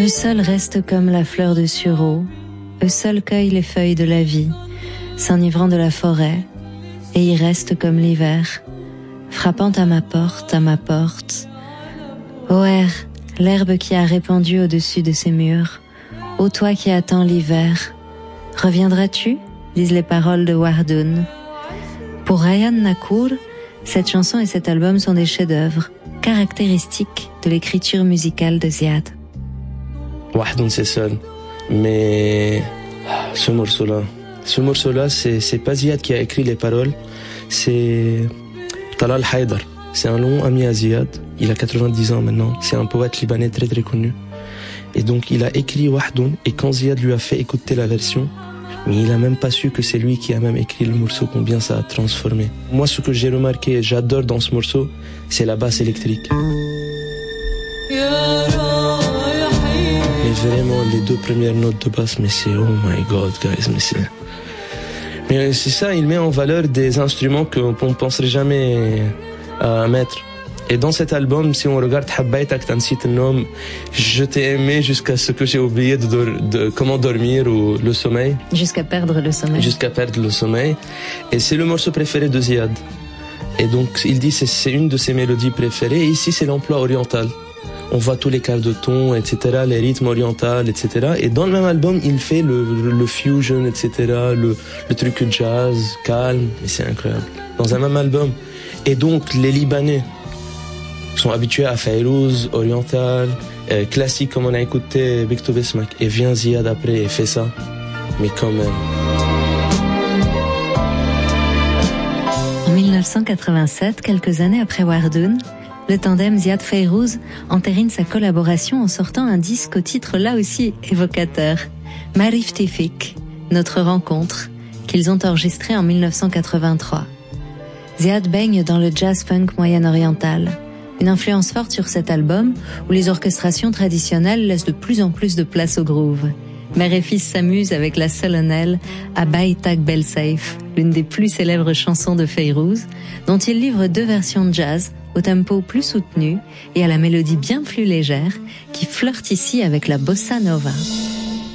Eux seuls restent comme la fleur de sureau, eux seuls cueillent les feuilles de la vie, s'enivrant de la forêt, et y restent comme l'hiver, frappant à ma porte. Ô air, l'herbe qui a répandu au-dessus de ces murs, ô toi qui attends l'hiver, reviendras-tu, disent les paroles de Wahdoun. Pour Ryan Nakour, cette chanson et cet album sont des chefs-d'œuvre, caractéristiques de l'écriture musicale de Ziad. Wahdoun c'est seul, mais ce morceau-là, c'est pas Ziad qui a écrit les paroles, c'est Talal Haïdar. C'est un long ami à Ziad, il a 90 ans maintenant, c'est un poète libanais très très connu. Et donc il a écrit Wahdoun, et quand Ziad lui a fait écouter la version, mais il a même pas su que c'est lui qui a même écrit le morceau, combien ça a transformé. Moi, ce que j'ai remarqué et j'adore dans ce morceau, c'est la basse électrique. Mais vraiment, les deux premières notes de basse, mais c'est oh my god, guys, mais c'est ça, il met en valeur des instruments qu'on ne penserait jamais à mettre. Et dans cet album, si on regarde Habbaytak Tansit Nom, je t'ai aimé jusqu'à ce que j'ai oublié de comment dormir ou le sommeil. Jusqu'à perdre le sommeil. Et c'est le morceau préféré de Ziad. Et donc, il dit c'est une de ses mélodies préférées. Et ici, c'est l'emploi oriental. On voit tous les quarts de ton, etc., les rythmes orientaux, etc. Et dans le même album, il fait le fusion, etc., le truc jazz, calme. Et c'est incroyable. Dans un même album. Et donc, les Libanais sont habitués à Fayrouz, oriental, classique comme on a écouté Bekto Besmak. Et vient Ziad après et fait ça. Mais quand même. En 1987, quelques années après Wahdoun, le tandem Ziad Fayrouz entérine sa collaboration en sortant un disque au titre là aussi évocateur, Marif Tifik, notre rencontre, qu'ils ont enregistré en 1983. Ziad baigne dans le jazz-funk moyen-oriental, une influence forte sur cet album où les orchestrations traditionnelles laissent de plus en plus de place au groove. Mère et fils s'amusent avec la solennelle Habbaytak Bel Saif, l'une des plus célèbres chansons de Fayrouz, dont il livre deux versions de jazz au tempo plus soutenu et à la mélodie bien plus légère qui flirte ici avec la bossa nova.